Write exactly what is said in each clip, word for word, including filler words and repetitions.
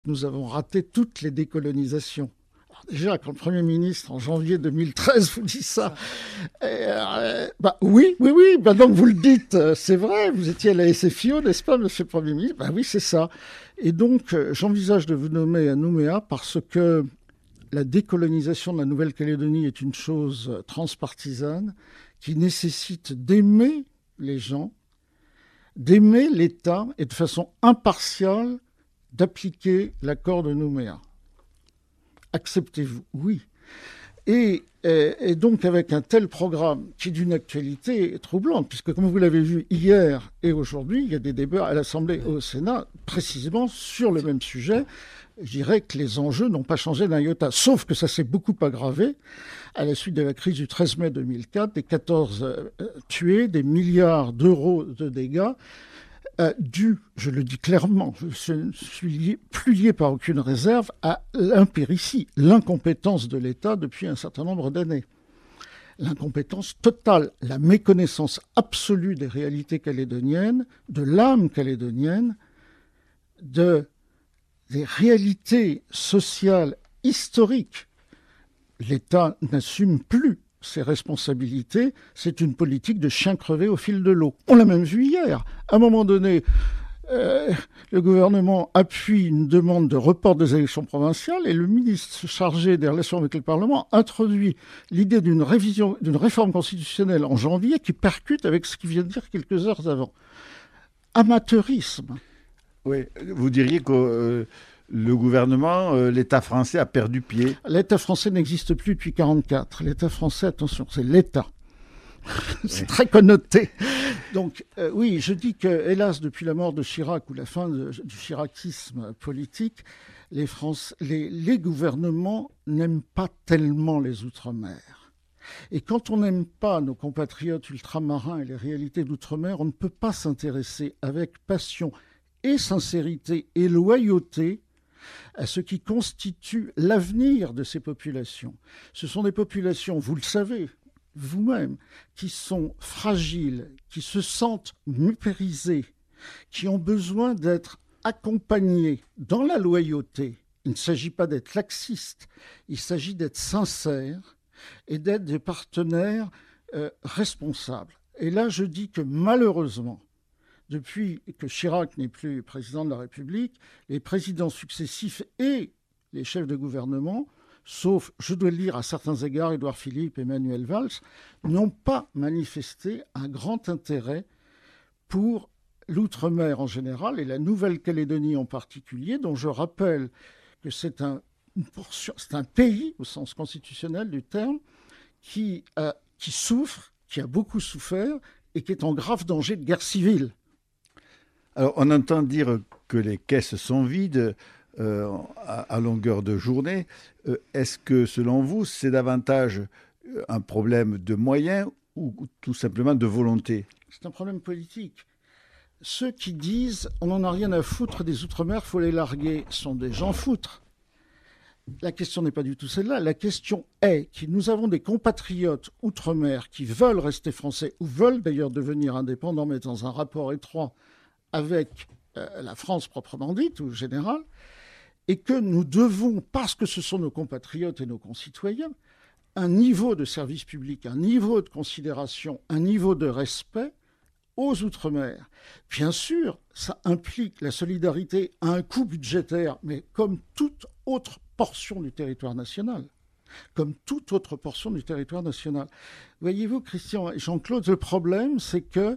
Nous avons raté toutes les décolonisations. Alors déjà, quand le Premier ministre, en janvier deux mille treize, vous dit ça, euh, bah, oui, oui, oui, bah, donc vous le dites, c'est vrai, vous étiez à la S F I O, n'est-ce pas, monsieur le Premier ministre? Bah oui, c'est ça. Et donc, j'envisage de vous nommer à Nouméa parce que la décolonisation de la Nouvelle-Calédonie est une chose transpartisane qui nécessite d'aimer les gens, d'aimer l'État et de façon impartiale d'appliquer l'accord de Nouméa. Acceptez-vous? Oui. Et, et, et donc avec un tel programme qui est d'une actualité troublante, puisque comme vous l'avez vu hier et aujourd'hui, il y a des débats à l'Assemblée et au Sénat précisément sur le même sujet. Je dirais que les enjeux n'ont pas changé d'un iota, sauf que ça s'est beaucoup aggravé à la suite de la crise du treize mai deux mille quatre, des quatorze euh, tués, des milliards d'euros de dégâts. Euh, dû, je le dis clairement, je ne suis lié, plus lié par aucune réserve à l'impéritie, l'incompétence de l'État depuis un certain nombre d'années. L'incompétence totale, la méconnaissance absolue des réalités calédoniennes, de l'âme calédonienne, de, des réalités sociales historiques. L'État n'assume plus ses responsabilités, c'est une politique de chien crevé au fil de l'eau. On l'a même vu hier. À un moment donné, euh, le gouvernement appuie une demande de report des élections provinciales et le ministre chargé des relations avec le Parlement introduit l'idée d'une révision, d'une réforme constitutionnelle en janvier qui percute avec ce qu'il vient de dire quelques heures avant. Amateurisme. Oui, vous diriez que euh, le gouvernement, euh, l'État français a perdu pied. L'État français n'existe plus depuis mille neuf cent quarante-quatre. L'État français, attention, c'est l'État. C'est oui. Très connoté. Donc, euh, oui, je dis que, hélas, depuis la mort de Chirac ou la fin de, du chiracisme politique, les, France, les, les gouvernements n'aiment pas tellement les Outre-mer. Et quand on n'aime pas nos compatriotes ultramarins et les réalités d'Outre-mer, on ne peut pas s'intéresser avec passion et sincérité et loyauté à ce qui constitue l'avenir de ces populations. Ce sont des populations, vous le savez vous-même, qui sont fragiles, qui se sentent méprisées, qui ont besoin d'être accompagnées dans la loyauté. Il ne s'agit pas d'être laxiste, il s'agit d'être sincère et d'être des partenaires euh, responsables. Et là, je dis que malheureusement, depuis que Chirac n'est plus président de la République, les présidents successifs et les chefs de gouvernement, sauf, je dois le dire à certains égards, Édouard Philippe et Manuel Valls, n'ont pas manifesté un grand intérêt pour l'outre-mer en général et la Nouvelle-Calédonie en particulier, dont je rappelle que c'est un, une portion, c'est un pays, au sens constitutionnel du terme, qui, a, qui souffre, qui a beaucoup souffert et qui est en grave danger de guerre civile. Alors, on entend dire que les caisses sont vides euh, à, à longueur de journée. Euh, est-ce que, selon vous, c'est davantage un problème de moyens ou tout simplement de volonté? C'est un problème politique. Ceux qui disent « on n'en a rien à foutre des Outre-mer, il faut les larguer » sont des gens foutres. La question n'est pas du tout celle-là. La question est que nous avons des compatriotes Outre-mer qui veulent rester français ou veulent d'ailleurs devenir indépendants, mais dans un rapport étroit avec euh, la France proprement dite, ou générale, et que nous devons, parce que ce sont nos compatriotes et nos concitoyens, un niveau de service public, un niveau de considération, un niveau de respect aux Outre-mer. Bien sûr, ça implique la solidarité à un coût budgétaire, mais comme toute autre portion du territoire national. Comme toute autre portion du territoire national. Voyez-vous, Christian et Jean-Claude, le problème, c'est que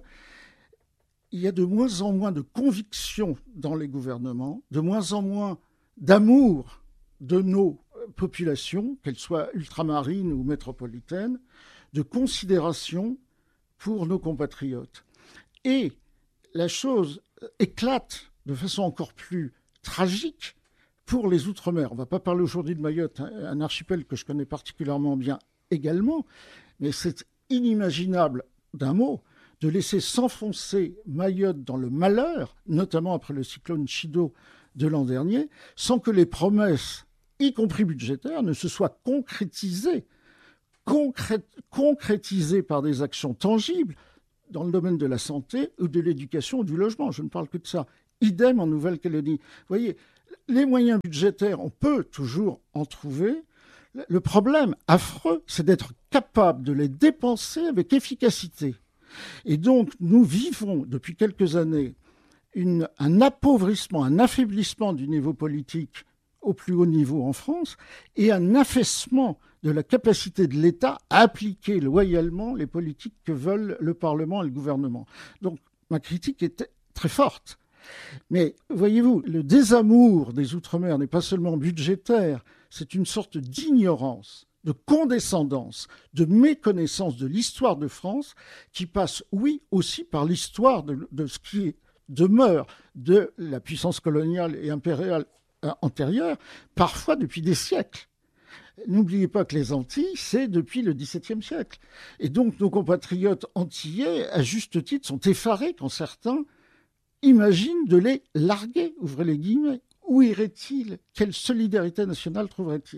il y a de moins en moins de conviction dans les gouvernements, de moins en moins d'amour de nos populations, qu'elles soient ultramarines ou métropolitaines, de considération pour nos compatriotes. Et la chose éclate de façon encore plus tragique pour les Outre-mer. On ne va pas parler aujourd'hui de Mayotte, un archipel que je connais particulièrement bien également, mais c'est inimaginable d'un mot de laisser s'enfoncer Mayotte dans le malheur, notamment après le cyclone Chido de l'an dernier, sans que les promesses, y compris budgétaires, ne se soient concrétisées, concré- concrétisées par des actions tangibles dans le domaine de la santé ou de l'éducation ou du logement. Je ne parle que de ça. Idem en Nouvelle-Calédonie. Vous voyez, les moyens budgétaires, on peut toujours en trouver. Le problème affreux, c'est d'être capable de les dépenser avec efficacité. Et donc, nous vivons depuis quelques années une, un appauvrissement, un affaiblissement du niveau politique au plus haut niveau en France et un affaissement de la capacité de l'État à appliquer loyalement les politiques que veulent le Parlement et le gouvernement. Donc, ma critique est très forte. Mais voyez-vous, le désamour des Outre-mer n'est pas seulement budgétaire, c'est une sorte d'ignorance, de condescendance, de méconnaissance de l'histoire de France qui passe, oui, aussi par l'histoire de, de ce qui demeure de la puissance coloniale et impériale antérieure, parfois depuis des siècles. N'oubliez pas que les Antilles, c'est depuis le dix-septième siècle. Et donc nos compatriotes antillais, à juste titre, sont effarés quand certains imaginent de les larguer, ouvrez les guillemets. Où iraient-ils? Quelle solidarité nationale trouveraient-ils?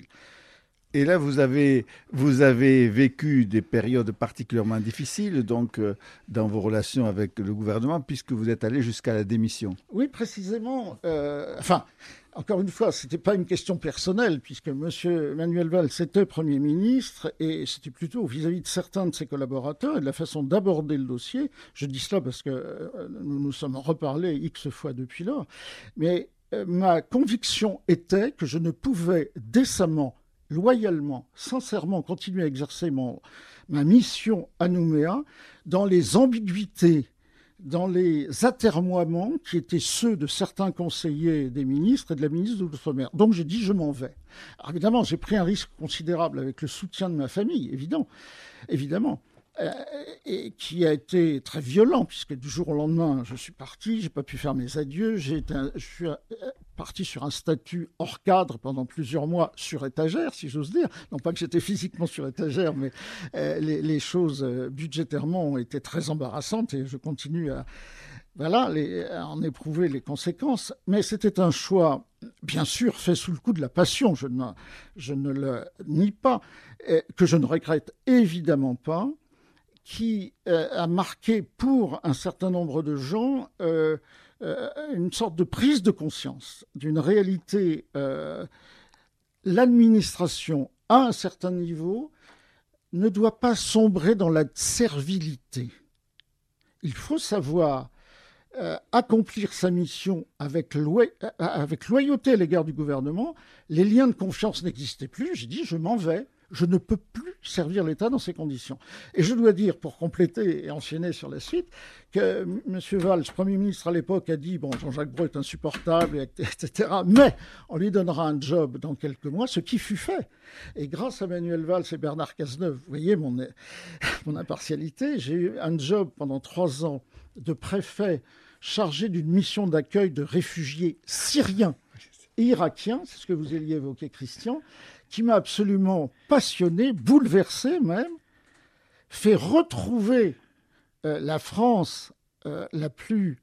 Et là, vous avez, vous avez vécu des périodes particulièrement difficiles donc, euh, dans vos relations avec le gouvernement, puisque vous êtes allé jusqu'à la démission. Oui, précisément. Euh, enfin, encore une fois, ce n'était pas une question personnelle, puisque M. Manuel Valls était Premier ministre, et c'était plutôt vis-à-vis de certains de ses collaborateurs et de la façon d'aborder le dossier. Je dis cela parce que euh, nous nous sommes reparlés X fois depuis là. Mais euh, ma conviction était que je ne pouvais décemment, loyalement, sincèrement continuer à exercer mon, ma mission à Nouméa dans les ambiguïtés, dans les atermoiements qui étaient ceux de certains conseillers des ministres et de la ministre de l'Outre-mer. Donc j'ai dit je m'en vais. Alors évidemment, j'ai pris un risque considérable avec le soutien de ma famille, évidemment, évidemment. Euh, et qui a été très violent, puisque du jour au lendemain, je suis parti, j'ai pas pu faire mes adieux, j'ai été un, je suis parti sur un statut hors cadre pendant plusieurs mois sur étagère, si j'ose dire. Non pas que j'étais physiquement sur étagère, mais euh, les, les choses euh, budgétairement ont été très embarrassantes et je continue à, voilà, les, à en éprouver les conséquences. Mais c'était un choix, bien sûr, fait sous le coup de la passion, je ne, je ne le nie pas, euh, que je ne regrette évidemment pas, qui euh, a marqué pour un certain nombre de gens euh, euh, une sorte de prise de conscience d'une réalité. Euh, l'administration, à un certain niveau, ne doit pas sombrer dans la servilité. Il faut savoir euh, accomplir sa mission avec, loi- avec loyauté à l'égard du gouvernement. Les liens de confiance n'existaient plus. J'ai dit, je m'en vais. Je ne peux plus servir l'État dans ces conditions. Et je dois dire, pour compléter et enchaîner sur la suite, que M. Valls, Premier ministre à l'époque, a dit « Bon, Jean-Jacques Brault est insupportable, et cetera, mais on lui donnera un job dans quelques mois », ce qui fut fait. Et grâce à Manuel Valls et Bernard Cazeneuve, vous voyez mon, mon impartialité, j'ai eu un job pendant trois ans de préfet chargé d'une mission d'accueil de réfugiés syriens et irakiens, c'est ce que vous alliez évoquer, Christian, qui m'a absolument passionné, bouleversé même, fait retrouver euh, la France euh, la plus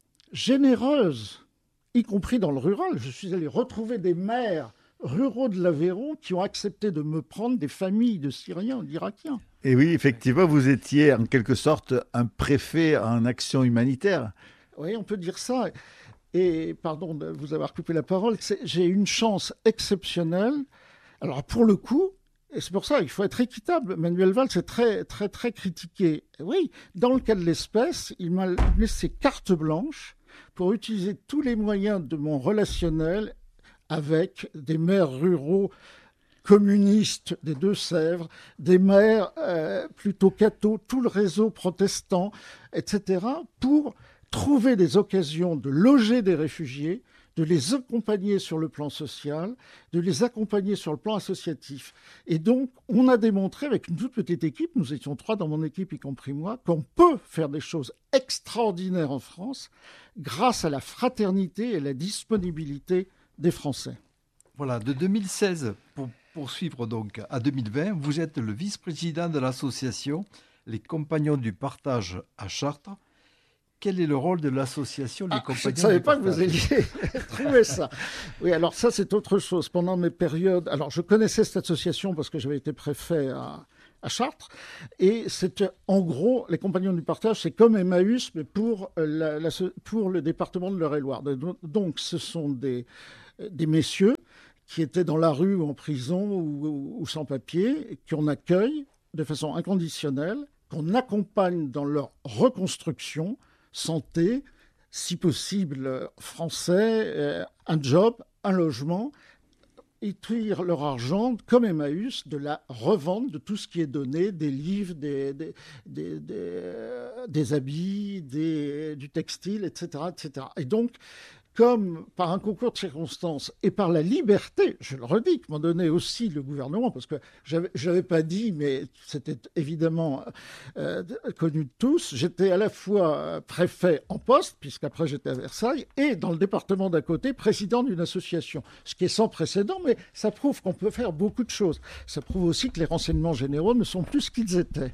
généreuse, y compris dans le rural. Je suis allé retrouver des maires ruraux de l'Aveyron qui ont accepté de me prendre des familles de Syriens ou d'Irakiens. Et oui, effectivement, vous étiez en quelque sorte un préfet en action humanitaire. Oui, on peut dire ça. Et pardon de vous avoir coupé la parole, j'ai une chance exceptionnelle. Alors, pour le coup, et c'est pour ça qu'il faut être équitable, Manuel Valls est très, très, très critiqué. Et oui, dans le cas de l'espèce, il m'a laissé carte blanche pour utiliser tous les moyens de mon relationnel avec des maires ruraux communistes des Deux-Sèvres, des maires euh, plutôt cathos, tout le réseau protestant, et cetera, pour trouver des occasions de loger des réfugiés, de les accompagner sur le plan social, de les accompagner sur le plan associatif. Et donc, on a démontré avec une toute petite équipe, nous étions trois dans mon équipe, y compris moi, qu'on peut faire des choses extraordinaires en France grâce à la fraternité et la disponibilité des Français. Voilà, de deux mille seize, pour poursuivre donc à deux mille vingt, vous êtes le vice-président de l'association Les Compagnons du Partage à Chartres. Quel est le rôle de l'association Les ah, Compagnons du Partage ? Je ne savais pas que vous alliez trouver ça. Oui, alors ça, c'est autre chose. Pendant mes périodes... Alors, je connaissais cette association parce que j'avais été préfet à, à Chartres. Et c'était, en gros, Les Compagnons du Partage, c'est comme Emmaüs, mais pour, la, la, pour le département de l'Eure-et-Loire. Donc, ce sont des... des messieurs qui étaient dans la rue ou en prison ou, ou, ou sans papier, qu'on accueille de façon inconditionnelle, qu'on accompagne dans leur reconstruction, santé, si possible français, un job, un logement, et tuer leur argent comme Emmaüs de la revente de tout ce qui est donné, des livres, des, des, des, des, des habits, des, du textile, et cetera, et cetera. Et donc, comme par un concours de circonstances et par la liberté, je le redis, que m'ont donné aussi le gouvernement, parce que je n'avais pas dit, mais c'était évidemment euh, connu de tous, j'étais à la fois préfet en poste, puisqu'après j'étais à Versailles, et dans le département d'à côté, président d'une association, ce qui est sans précédent, mais ça prouve qu'on peut faire beaucoup de choses. Ça prouve aussi que les renseignements généraux ne sont plus ce qu'ils étaient.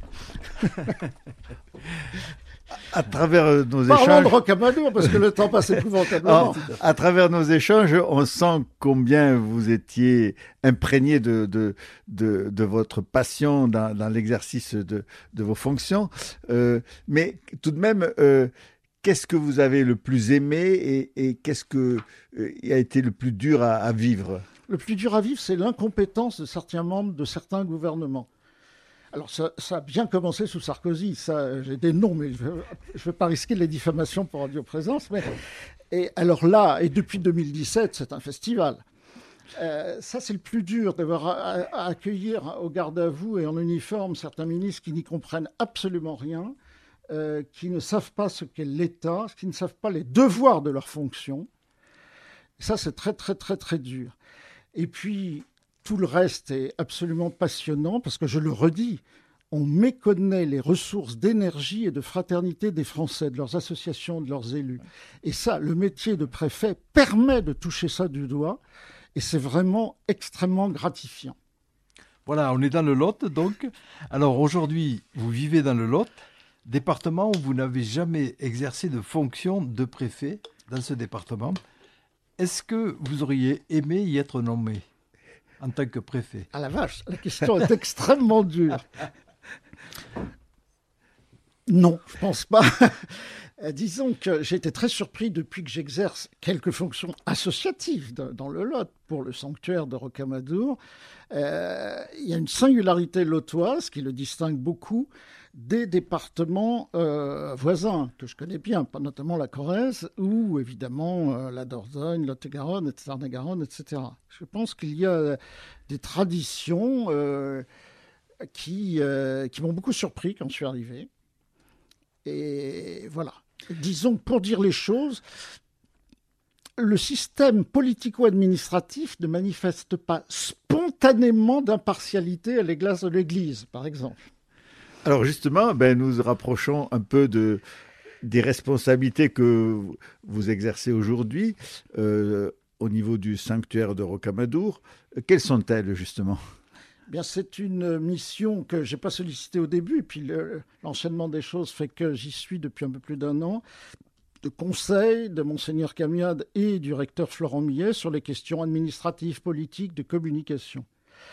À travers nos Parlons échanges... de Rocamadour, parce que le temps passe épouvantablement. À, à travers nos échanges, on sent combien vous étiez imprégné de, de, de, de votre passion dans, dans l'exercice de, de vos fonctions. Euh, mais tout de même, euh, qu'est-ce que vous avez le plus aimé et, et qu'est-ce que euh, a été le plus dur à, à vivre? Le plus dur à vivre, c'est l'incompétence de certains membres de certains gouvernements. Alors, ça, ça a bien commencé sous Sarkozy. Ça, j'ai des noms, mais je ne veux pas risquer les diffamations pour Radio Présence. Mais, et alors là, et depuis deux mille dix-sept, c'est un festival. Euh, ça, c'est le plus dur, d'avoir à, à accueillir au garde à vous et en uniforme certains ministres qui n'y comprennent absolument rien, euh, qui ne savent pas ce qu'est l'État, qui ne savent pas les devoirs de leur fonction. Ça, c'est très, très, très, très dur. Et puis... tout le reste est absolument passionnant parce que, je le redis, on méconnaît les ressources d'énergie et de fraternité des Français, de leurs associations, de leurs élus. Et ça, le métier de préfet permet de toucher ça du doigt et c'est vraiment extrêmement gratifiant. Voilà, on est dans le Lot donc. Alors aujourd'hui, vous vivez dans le Lot, département où vous n'avez jamais exercé de fonction de préfet dans ce département. Est-ce que vous auriez aimé y être nommé en tant que préfet? Ah la vache, la question est extrêmement dure. Non, je ne pense pas. Disons que j'ai été très surpris depuis que j'exerce quelques fonctions associatives dans le Lot pour le sanctuaire de Rocamadour. Euh, il y a une singularité lotoise qui le distingue beaucoup des départements euh, voisins que je connais bien, notamment la Corrèze ou évidemment euh, la Dordogne, Lot-et-Garonne, et Tarn-et-Garonne, et cetera. Je pense qu'il y a des traditions euh, qui, euh, qui m'ont beaucoup surpris quand je suis arrivé. Et voilà. Disons, pour dire les choses, le système politico-administratif ne manifeste pas spontanément d'impartialité à l'égard de l'Église, par exemple. Alors justement, ben, nous rapprochons un peu de, des responsabilités que vous exercez aujourd'hui euh, au niveau du sanctuaire de Rocamadour. Quelles sont-elles justement ? Bien, c'est une mission que je n'ai pas sollicitée au début, puis le, l'enchaînement des choses fait que j'y suis depuis un peu plus d'un an, de conseil de Monseigneur Camiade et du recteur Florent Millet sur les questions administratives, politiques, de communication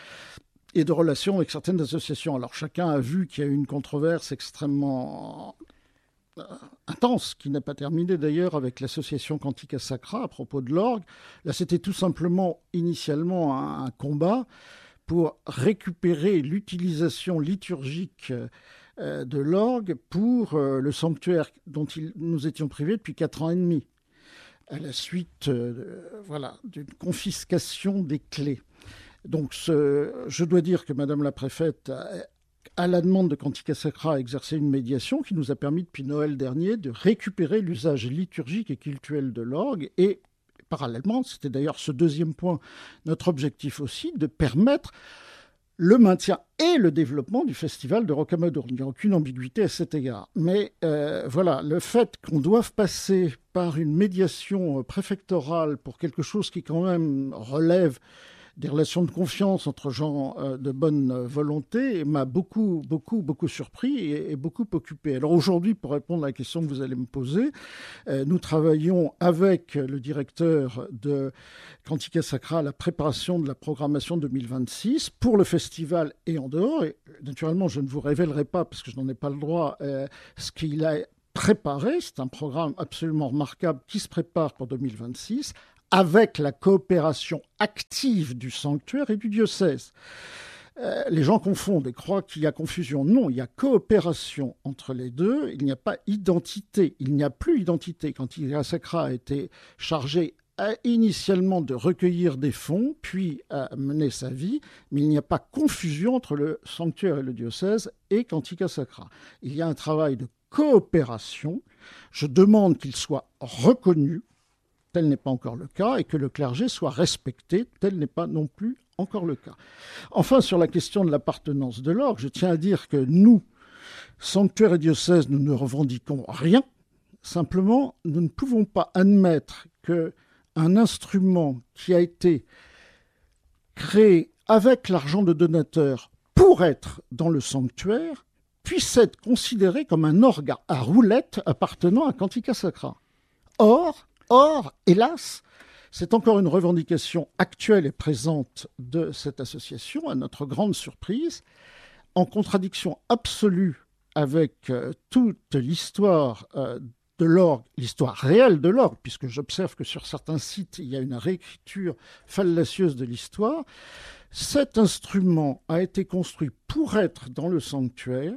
et de relations avec certaines associations. Alors chacun a vu qu'il y a eu une controverse extrêmement euh, intense, qui n'a pas terminé d'ailleurs avec l'association Cantica Sacra à propos de l'orgue. Là, c'était tout simplement initialement un, un combat pour récupérer l'utilisation liturgique euh, de l'orgue pour euh, le sanctuaire dont il, nous étions privés depuis quatre ans et demi, à la suite euh, voilà, d'une confiscation des clés. Donc ce, je dois dire que Madame la préfète, a, à la demande de Cantica Sacra, a exercé une médiation qui nous a permis depuis Noël dernier de récupérer l'usage liturgique et cultuel de l'orgue et parallèlement, c'était d'ailleurs ce deuxième point, notre objectif aussi, de permettre le maintien et le développement du festival de Rocamadour. Il n'y a aucune ambiguïté à cet égard. Mais euh, voilà, le fait qu'on doive passer par une médiation préfectorale pour quelque chose qui quand même relève des relations de confiance entre gens euh, de bonne volonté m'a beaucoup, beaucoup, beaucoup surpris et, et beaucoup occupé. Alors aujourd'hui, pour répondre à la question que vous allez me poser, euh, nous travaillons avec le directeur de Cantica Sacra à la préparation de la programmation deux mille vingt-six pour le festival et en dehors. Et naturellement, je ne vous révélerai pas, parce que je n'en ai pas le droit, euh, ce qu'il a préparé. C'est un programme absolument remarquable qui se prépare pour deux mille vingt-six, avec la coopération active du sanctuaire et du diocèse. Euh, les gens confondent et croient qu'il y a confusion. Non, il y a coopération entre les deux. Il n'y a pas identité. Il n'y a plus identité. Cantica Sacra a été chargé à, initialement de recueillir des fonds, puis à mener sa vie, mais il n'y a pas confusion entre le sanctuaire et le diocèse et Cantica Sacra. Il y a un travail de coopération. Je demande qu'il soit reconnu, tel n'est pas encore le cas, et que le clergé soit respecté, tel n'est pas non plus encore le cas. Enfin, sur la question de l'appartenance de l'orgue, je tiens à dire que nous, sanctuaire et diocèse, nous ne revendiquons rien. Simplement, nous ne pouvons pas admettre qu'un instrument qui a été créé avec l'argent de donateurs pour être dans le sanctuaire puisse être considéré comme un orgue à roulette appartenant à Cantica Sacra. Or, or, hélas, c'est encore une revendication actuelle et présente de cette association, à notre grande surprise, en contradiction absolue avec euh, toute l'histoire euh, de l'orgue, l'histoire réelle de l'orgue, puisque j'observe que sur certains sites, il y a une réécriture fallacieuse de l'histoire. Cet instrument a été construit pour être dans le sanctuaire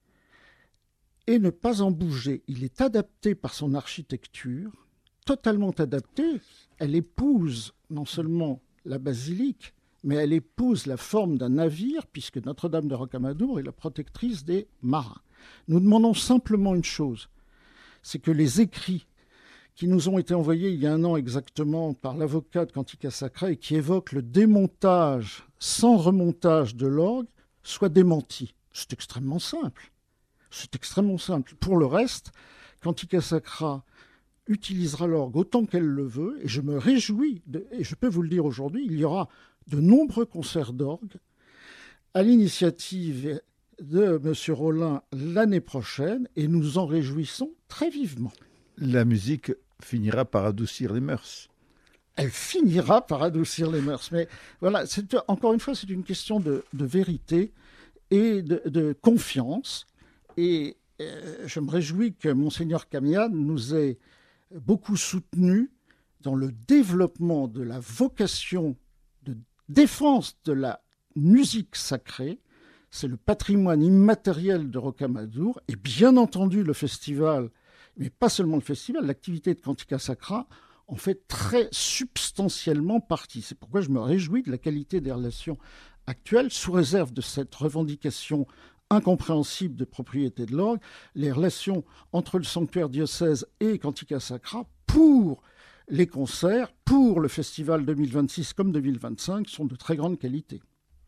et ne pas en bouger. Il est adapté par son architecture, totalement adaptée. Elle épouse non seulement la basilique, mais elle épouse la forme d'un navire, puisque Notre-Dame de Rocamadour est la protectrice des marins. Nous demandons simplement une chose, c'est que les écrits qui nous ont été envoyés il y a un an exactement par l'avocat de Cantica Sacra et qui évoquent le démontage sans remontage de l'orgue soient démentis. C'est extrêmement simple. C'est extrêmement simple. Pour le reste, Cantica Sacra utilisera l'orgue autant qu'elle le veut, et je me réjouis, de, et je peux vous le dire aujourd'hui, il y aura de nombreux concerts d'orgue à l'initiative de M. Rollin l'année prochaine, et nous en réjouissons très vivement. La musique finira par adoucir les mœurs. Elle finira par adoucir les mœurs. Mais voilà, c'est, encore une fois, c'est une question de, de vérité et de, de confiance. Et euh, je me réjouis que Monseigneur Camian nous ait beaucoup soutenu dans le développement de la vocation de défense de la musique sacrée. C'est le patrimoine immatériel de Rocamadour, et bien entendu le festival, mais pas seulement le festival, l'activité de Cantica Sacra en fait très substantiellement partie. C'est pourquoi je me réjouis de la qualité des relations actuelles, sous réserve de cette revendication incompréhensible de propriété de l'orgue, les relations entre le sanctuaire diocèse et Cantica Sacra pour les concerts, pour le festival deux mille vingt-six comme deux mille vingt-cinq, sont de très grande qualité.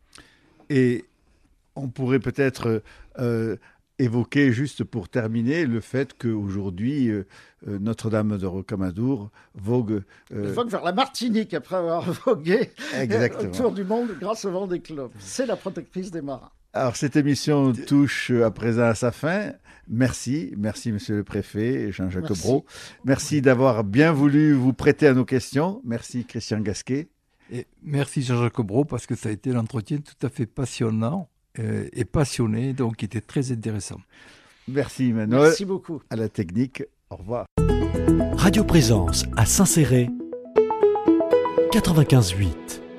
Et on pourrait peut-être euh, évoquer, juste pour terminer, le fait qu'aujourd'hui, euh, Notre-Dame de Rocamadour vogue... Euh... vogue vers la Martinique après avoir vogué Exactement. autour du monde grâce au Vendée Globe. C'est la protectrice des marins. Alors, cette émission touche à présent à sa fin. Merci, merci Monsieur le Préfet, Jean-Jacques Brault. Merci d'avoir bien voulu vous prêter à nos questions. Merci Christian Gasquet. Et merci Jean-Jacques Brault, parce que ça a été l'entretien tout à fait passionnant euh, et passionné, donc qui était très intéressant. Merci Emmanuel. Merci beaucoup. À la technique, au revoir. Radio Présence à Saint-Céré, quatre-vingt-quinze huit.